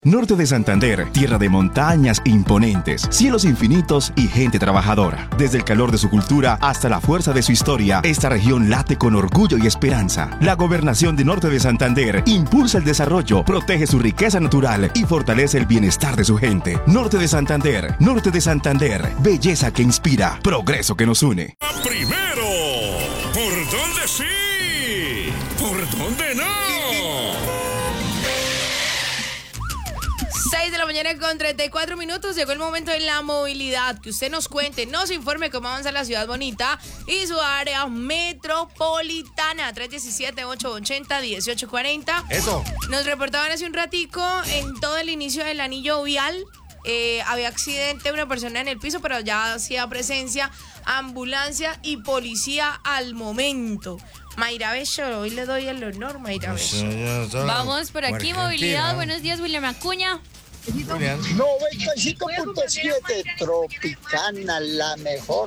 Norte de Santander, tierra de montañas imponentes, cielos infinitos y gente trabajadora. Desde el calor de su cultura hasta la fuerza de su historia, esta región late con orgullo y esperanza. La gobernación de Norte de Santander impulsa el desarrollo, protege su riqueza natural y fortalece el bienestar de su gente. Norte de Santander, belleza que inspira, progreso que nos une. Primero, ¿por dónde sí? ¿Por dónde no? 6 de la mañana con 34 minutos. Llegó el momento de la movilidad. Que usted nos cuente, nos informe cómo avanza la ciudad bonita y su área metropolitana. 317-880-1840. Eso. Nos reportaban hace un ratico en todo el inicio del anillo vial. Había accidente, una persona en el piso, pero ya hacía presencia ambulancia y policía al momento. Mayra Bello, hoy le doy el honor, Mayra Bello. Vamos por aquí, movilidad. Buenos días, William Acuña. 95.7 Tropicana, la mejor.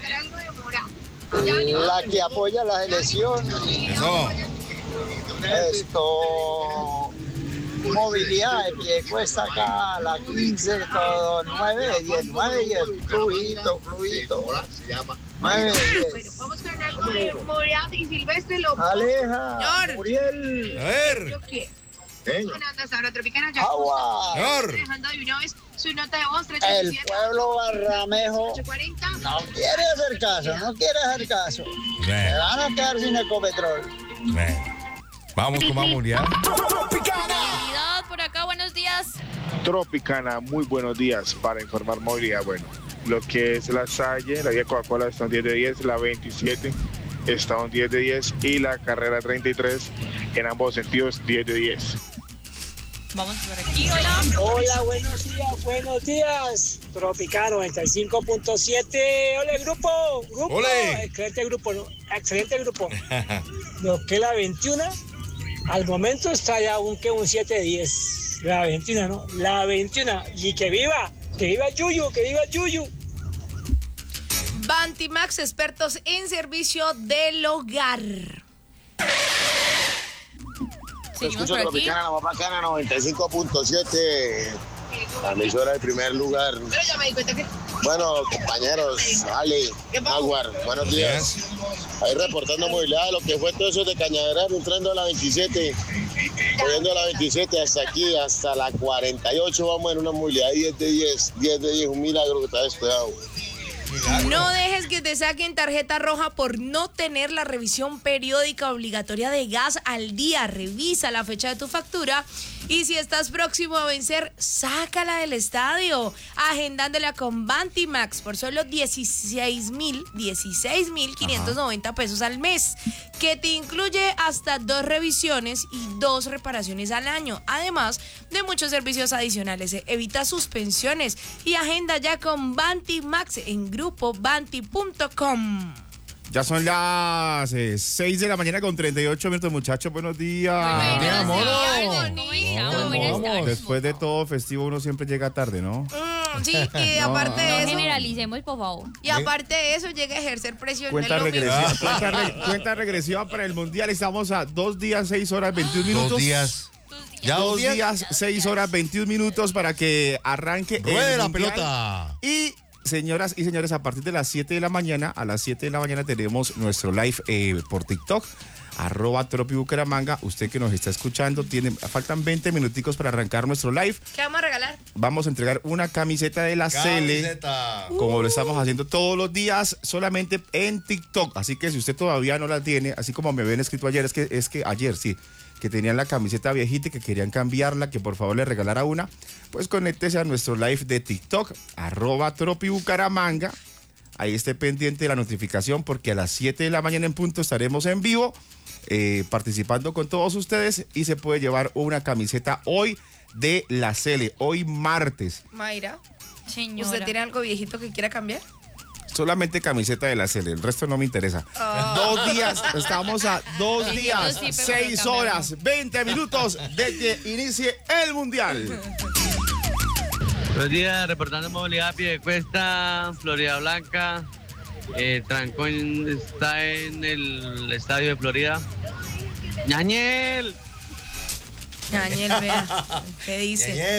La que apoya las elecciones. Eso. Movilidad, que cuesta acá la 15, todo 9, 10, 9, 10, fluido. 9, 10. Vamos con la movilidad y Silvestre lo Aleja, Muriel. A ver. Ahora Tropicana ya. Agua. Dejando de una vez su nota de voz. El pueblo Barramejo 840. no quiere hacer caso. Se van a quedar sin Ecopetrol. Vamos con más movilidad. Movilidad por acá, buenos días. Tropicana, muy buenos días para informar movilidad. Bueno, lo que es la Salle, la vía Coca-Cola está en 10 de 10, la 27 está en 10 de 10 y la carrera 33 en ambos sentidos 10 de 10. Vamos por aquí, hola. Hola, buenos días. Tropicana 95.7. Hola, grupo. Ole. Excelente grupo, ¿no? Excelente grupo. Lo que es la 21, al momento está ya un 7-10. La 21, ¿no? La 21. Y que viva Yuyu. Bantimax, expertos en servicio del hogar. Seguimos Escucho por aquí. Tropicana, la más bacana, 95.7. La emisora de primer lugar. Pero ya me di cuenta que. Bueno, compañeros, Ale, Aguar, buenos días. Ahí reportando movilidad, lo que fue todo eso de Cañaveral, entrando a la 27, corriendo a la 27 hasta aquí, hasta la 48, vamos en una movilidad 10 de 10, un milagro que está despegado. No dejes que te saquen tarjeta roja por no tener la revisión periódica obligatoria de gas al día. Revisa la fecha de tu factura y si estás próximo a vencer, sácala del estadio, agendándola con Bantimax por solo 16,590 pesos al mes, que te incluye hasta 2 revisiones y 2 reparaciones al año, además de muchos servicios adicionales. Evita suspensiones y agenda ya con Bantimax en grupobanti.com. Ya son las 6 de la mañana con 38 minutos, muchachos. Buenos días. Después de todo festivo uno siempre llega tarde, ¿no? Sí, y aparte de No eso, generalicemos, por favor. y aparte de eso llega a ejercer presión. Cuenta no es lo mismo. regresiva. Cuenta regresiva para el Mundial. Estamos a 2 días, 6 horas, 21 minutos. 2 días. Ya 2 días, 6 horas, 21 minutos para que arranque Ruede el la Mundial. pelota. Y señoras y señores, a partir de las 7 de la mañana, tenemos nuestro live por TikTok, @tropibucaramanga. Usted que nos está escuchando, faltan 20 minuticos para arrancar nuestro live. ¿Qué vamos a regalar? Vamos a entregar una camiseta de la Cele, como lo estamos haciendo todos los días, solamente en TikTok. Así que si usted todavía no la tiene, así como me habían escrito ayer, es que ayer sí, que tenían la camiseta viejita y que querían cambiarla, que por favor le regalara una, pues conéctese a nuestro live de TikTok, @tropibucaramanga. Ahí esté pendiente de la notificación porque a las 7 de la mañana en punto estaremos en vivo participando con todos ustedes y se puede llevar una camiseta hoy de la Cele, hoy martes. Mayra, Señora. ¿usted tiene algo viejito que quiera cambiar? Solamente camiseta de la Cele, el resto no me interesa. 2 días, estamos a 2 días, sí, pero 6 no horas, 20 minutos de que inicie el Mundial. Buenos días, reportando movilidad, Piedecuesta, Florida Blanca. Trancón está en el estadio de Florida. ¡Ñañel! Daniel, vea, ¿qué dice?